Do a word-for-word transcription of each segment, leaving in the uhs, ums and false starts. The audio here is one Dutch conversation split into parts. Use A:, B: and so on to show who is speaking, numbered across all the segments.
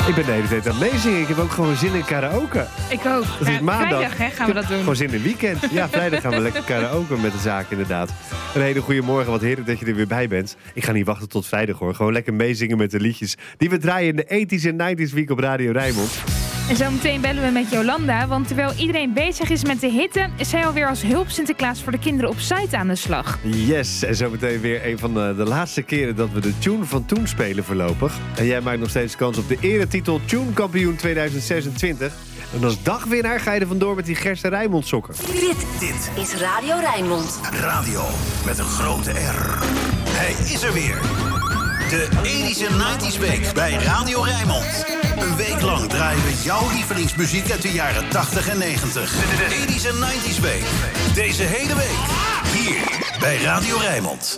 A: Ik ben de hele tijd aan het meezingen. Ik heb ook gewoon zin in karaoke.
B: Ik ook.
A: Dat is
B: Ja,
A: maandag.
B: Vrijdag hè, gaan we dat doen.
A: Gewoon zin in weekend. Ja, vrijdag gaan we lekker karaoke met de zaak inderdaad. Een hele goede morgen. Wat heerlijk dat je er weer bij bent. Ik ga niet wachten tot vrijdag hoor. Gewoon lekker meezingen met de liedjes die we draaien in de eighties en nineties week op Radio Rijnmond.
B: En zometeen bellen we met Jolanda, want terwijl iedereen bezig is met de hitte, is zij alweer als hulp Sinterklaas voor de kinderen op site aan de slag.
A: Yes, en zometeen weer een van de, de laatste keren dat we de tune van toen spelen voorlopig. En jij maakt nog steeds kans op de eretitel Tune Kampioen tweeduizend zesentwintig. En als dagwinnaar ga je er vandoor met die Gerste Rijnmond sokken.
C: Dit, dit is Radio Rijnmond.
D: Radio met een grote R. Hij is er weer. De eighties en nineties week bij Radio Rijnmond. Een week lang draaien we jouw lievelingsmuziek uit de jaren tachtig en negentig. De eighties en nineties week. Deze hele week. Hier bij Radio Rijnmond.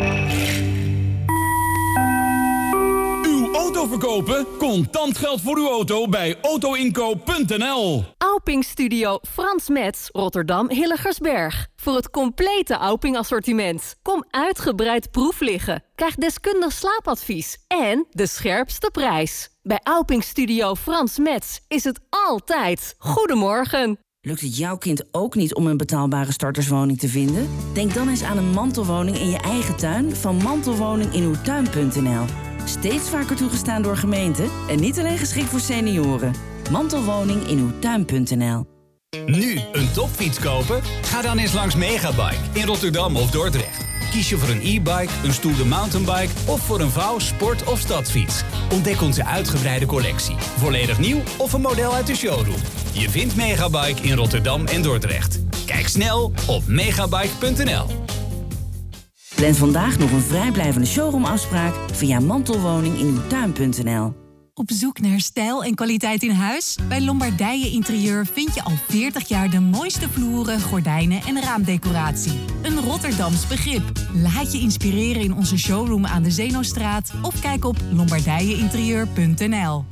E: Uw auto verkopen? Contant geld voor uw auto bij autoinkoop punt n l.
F: Auping Studio Frans Metz, Rotterdam Hilligersberg. Voor het complete Auping assortiment. Kom uitgebreid proef liggen. Krijg deskundig slaapadvies. En de scherpste prijs. Bij Auping Studio Frans Metz is het altijd Goedemorgen.
G: Lukt het jouw kind ook niet om een betaalbare starterswoning te vinden? Denk dan eens aan een mantelwoning in je eigen tuin van mantelwoning in uw tuin punt n l. Steeds vaker toegestaan door gemeenten en niet alleen geschikt voor senioren. Mantelwoning in uw tuin punt n l.
H: Nu een topfiets kopen? Ga dan eens langs Megabike in Rotterdam of Dordrecht. Kies je voor een e-bike, een stoere mountainbike of voor een vouw, sport- of stadsfiets. Ontdek onze uitgebreide collectie. Volledig nieuw of een model uit de showroom. Je vindt Megabike in Rotterdam en Dordrecht. Kijk snel op megabike punt n l.
G: Plan vandaag nog een vrijblijvende showroomafspraak via mantelwoning in uw tuin punt n l.
I: Op zoek naar stijl en kwaliteit in huis? Bij Lombardije Interieur vind je al veertig jaar de mooiste vloeren, gordijnen en raamdecoratie. Een Rotterdams begrip. Laat je inspireren in onze showroom aan de Zeenostraat of kijk op lombardije interieur punt n l.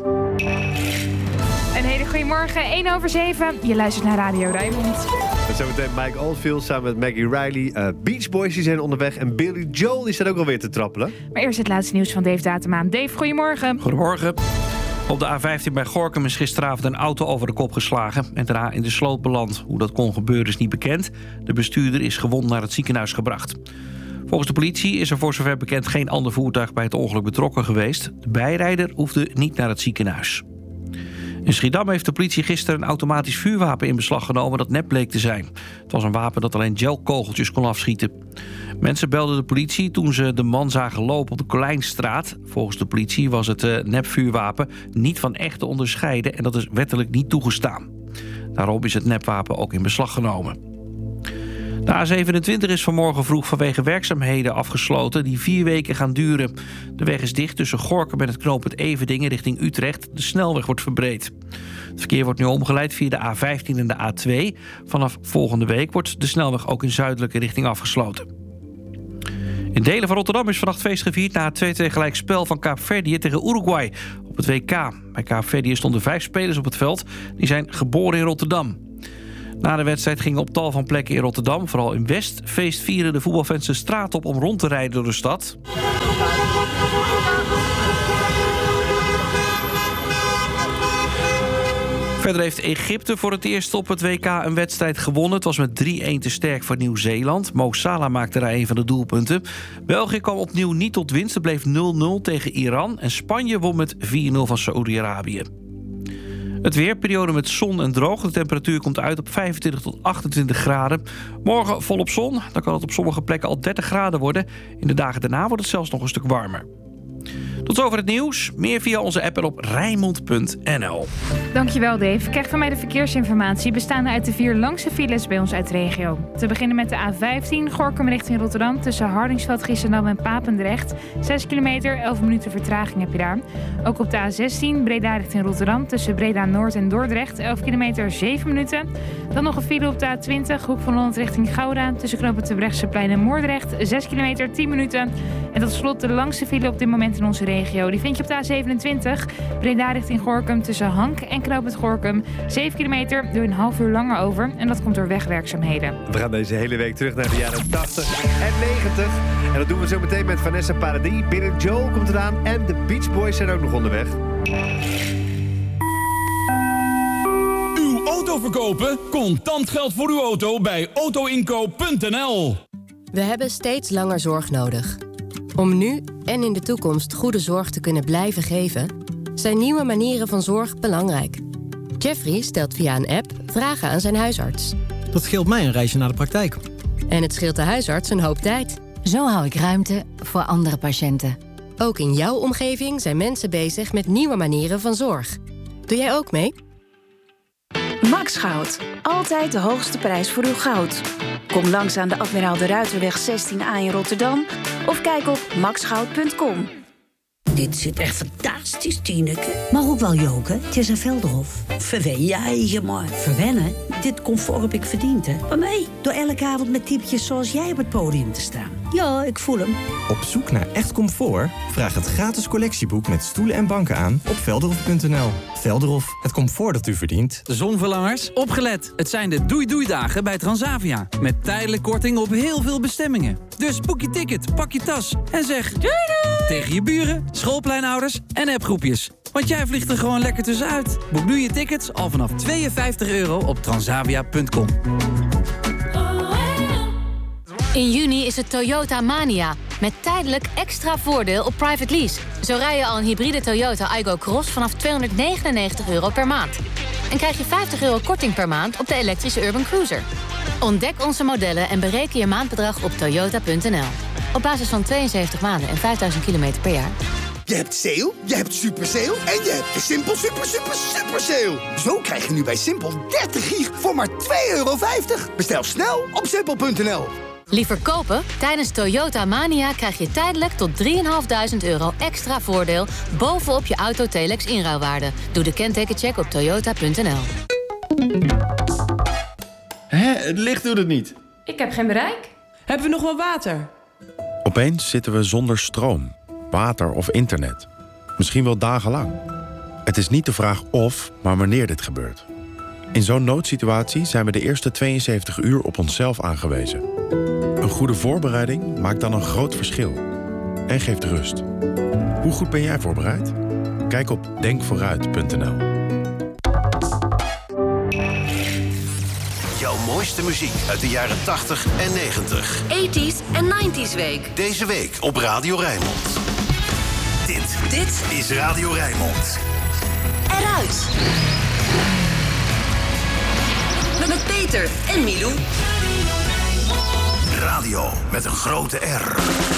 B: Een hele goede morgen, één over zeven. Je luistert naar Radio Rijnmond.
A: En zometeen Mike Oldfield samen met Maggie Riley. Uh, Beach Boys die zijn onderweg en Billy Joel die staat ook alweer te trappelen.
B: Maar eerst het laatste nieuws van Dave Datemaan. Dave, goedemorgen.
J: Goedemorgen. Op de A vijftien bij Gorinchem is gisteravond een auto over de kop geslagen en daarna in de sloot beland. Hoe dat kon gebeuren is niet bekend. De bestuurder is gewond naar het ziekenhuis gebracht. Volgens de politie is er voor zover bekend geen ander voertuig bij het ongeluk betrokken geweest. De bijrijder hoefde niet naar het ziekenhuis. In Schiedam heeft de politie gisteren een automatisch vuurwapen in beslag genomen dat nep bleek te zijn. Het was een wapen dat alleen gelkogeltjes kon afschieten. Mensen belden de politie toen ze de man zagen lopen op de Colijnstraat. Volgens de politie was het uh, nepvuurwapen niet van echt te onderscheiden en dat is wettelijk niet toegestaan. Daarom is het nepwapen ook in beslag genomen. De A zevenentwintig is vanmorgen vroeg vanwege werkzaamheden afgesloten die vier weken gaan duren. De weg is dicht tussen Gorinchem en het knooppunt Everdingen richting Utrecht. De snelweg wordt verbreed. Het verkeer wordt nu omgeleid via de A vijftien en de A twee. Vanaf volgende week wordt de snelweg ook in zuidelijke richting afgesloten. In delen van Rotterdam is vannacht feest gevierd na het twee-twee gelijkspel van Kaapverdië tegen Uruguay op het W K. Bij Kaapverdië stonden vijf spelers op het veld. Die zijn geboren in Rotterdam. Na de wedstrijd gingen op tal van plekken in Rotterdam, vooral in West, feestvieren de voetbalfans de straat op om rond te rijden door de stad. Verder heeft Egypte voor het eerst op het W K een wedstrijd gewonnen. Het was met drie-een te sterk voor Nieuw-Zeeland. Mo Salah maakte daar een van de doelpunten. België kwam opnieuw niet tot winst. Het bleef nul nul tegen Iran. En Spanje won met vier nul van Saoedi-Arabië. Het weer, periode met zon en droog. De temperatuur komt uit op vijfentwintig tot achtentwintig graden. Morgen volop zon. Dan kan het op sommige plekken al dertig graden worden. In de dagen daarna wordt het zelfs nog een stuk warmer. Tot zover het nieuws. Meer via onze app en op rijnmond punt n l.
B: Dankjewel Dave. Krijg van mij de verkeersinformatie bestaande uit de vier langste files bij ons uit de regio. Te beginnen met de A vijftien, Gorinchem richting Rotterdam tussen Hardingsveld, Giessendam en Papendrecht. zes kilometer, elf minuten vertraging heb je daar. Ook op de A zestien, Breda richting Rotterdam tussen Breda Noord en Dordrecht. elf kilometer, zeven minuten. Dan nog een file op de A twintig, Hoek van Holland richting Gouda tussen knooppunt Terbrechtseplein en Moordrecht. zes kilometer, tien minuten. En En tot slot de langste file op dit moment in onze regio. Die vind je op de A zevenentwintig. Breda richting Gorinchem tussen Hank en Knooppunt Gorinchem. zeven kilometer, doe je een half uur langer over. En dat komt door wegwerkzaamheden.
A: We gaan deze hele week terug naar de jaren tachtig en negentig. En dat doen we zo meteen met Vanessa Paradis. Billy Joel komt eraan en de Beach Boys zijn ook nog onderweg.
E: Uw auto verkopen? Contant geld voor uw auto bij auto inco punt n l.
K: We hebben steeds langer zorg nodig. Om nu en in de toekomst goede zorg te kunnen blijven geven, zijn nieuwe manieren van zorg belangrijk. Jeffrey stelt via een app vragen aan zijn huisarts.
L: Dat scheelt mij een reisje naar de praktijk.
K: En het scheelt de huisarts een hoop tijd.
M: Zo hou ik ruimte voor andere patiënten.
K: Ook in jouw omgeving zijn mensen bezig met nieuwe manieren van zorg. Doe jij ook mee?
N: Max Goud. Altijd de hoogste prijs voor uw goud. Kom langs aan de Admiraal de Ruiterweg zestien A in Rotterdam of kijk op max goud punt com.
O: Dit zit echt fantastisch, Tineke. Maar ook wel joken. Het is een Velderhof. Verwen jij maar. Verwennen? Dit comfort heb ik verdiend, hè? Maar nee, door elke avond met typetjes zoals jij op het podium te staan. Ja, ik voel hem.
P: Op zoek naar echt comfort? Vraag het gratis collectieboek met stoelen en banken aan op velderhof punt n l. Velderhof, het comfort dat u verdient.
Q: Zonverlangers, opgelet. Het zijn de doei-doei-dagen bij Transavia. Met tijdelijk korting op heel veel bestemmingen. Dus boek je ticket, pak je tas en zeg doei doei tegen je buren, schoolpleinouders en appgroepjes. Want jij vliegt er gewoon lekker tussenuit. Boek nu je tickets al vanaf tweeënvijftig euro op transavia punt com.
R: In juni is het Toyota Mania. Met tijdelijk extra voordeel op private lease. Zo rij je al een hybride Toyota Aygo Cross vanaf tweehonderdnegenennegentig euro per maand. En krijg je vijftig euro korting per maand op de elektrische Urban Cruiser. Ontdek onze modellen en bereken je maandbedrag op toyota punt n l. Op basis van tweeënzeventig maanden en vijfduizend kilometer per jaar.
S: Je hebt sale, je hebt super sale en je hebt de Simpel super super super sale. Zo krijg je nu bij Simpel dertig gig voor maar twee euro vijftig. Bestel snel op simpel punt n l.
R: Liever kopen? Tijdens Toyota Mania krijg je tijdelijk tot drieduizend vijfhonderd euro extra voordeel bovenop je Autotelex inruilwaarde. Doe de kentekencheck op toyota punt n l.
T: Hé, het licht doet het niet.
U: Ik heb geen bereik. Hebben we nog wel water?
V: Opeens zitten we zonder stroom, water of internet. Misschien wel dagenlang. Het is niet de vraag of, maar wanneer dit gebeurt. In zo'n noodsituatie zijn we de eerste tweeënzeventig uur op onszelf aangewezen. Een goede voorbereiding maakt dan een groot verschil. En geeft rust. Hoe goed ben jij voorbereid? Kijk op denk vooruit punt n l.
D: Jouw mooiste muziek uit de jaren tachtig en negentig.
C: tachtiger en negentiger week.
D: Deze week op Radio Rijnmond. Dit,
C: Dit
D: is Radio Rijnmond.
C: Eruit. Met Peter en Milou.
D: Radio met een grote R.